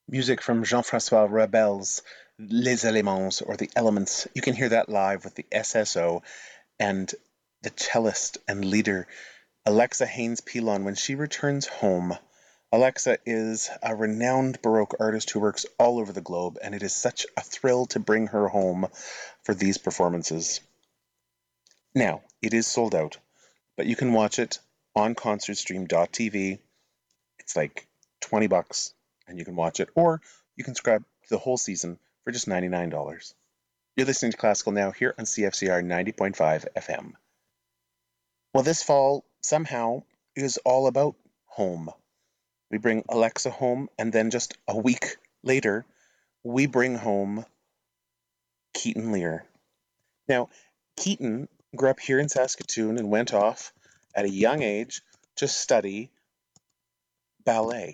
Music from Jean-Francois Rabel's Les Éléments, or The Elements. You can hear that live with the SSO and the cellist and leader Alexa Haynes Pilon when she returns home. Alexa is a renowned Baroque artist who works all over the globe, and it is such a thrill to bring her home for these performances. Now, it is sold out, but you can watch it on concertstream.tv. It's like $20 and you can watch it, or you can subscribe to the whole season for just $99. You're listening to Classical Now here on CFCR 90.5 FM. Well, this fall somehow is all about home. We bring Alexa home, and then just a week later, we bring home Keaton Lear. Now, Keaton grew up here in Saskatoon and went off at a young age to study ballet.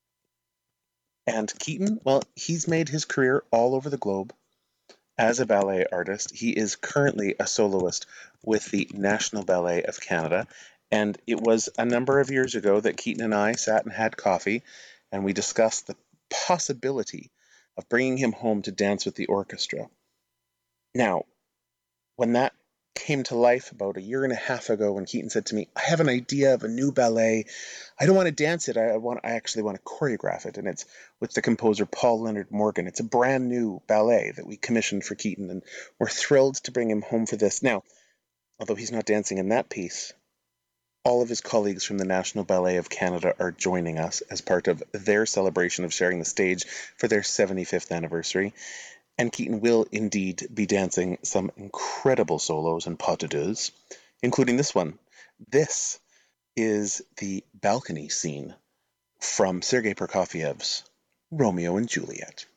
And Keaton, well, he's made his career all over the globe as a ballet artist. He is currently a soloist with the National Ballet of Canada. And it was a number of years ago that Keaton and I sat and had coffee, and we discussed the possibility of bringing him home to dance with the orchestra. Now, when that came to life about a year and a half ago, when Keaton said to me, I have an idea of a new ballet. I don't want to dance it. I actually want to choreograph it. And it's with the composer Paul Leonard Morgan. It's a brand new ballet that we commissioned for Keaton, and we're thrilled to bring him home for this. Now, although he's not dancing in that piece, all of his colleagues from the National Ballet of Canada are joining us as part of their celebration of sharing the stage for their 75th anniversary. And Keaton will indeed be dancing some incredible solos and pas de deux, including this one. This is the balcony scene from Sergei Prokofiev's Romeo and Juliet.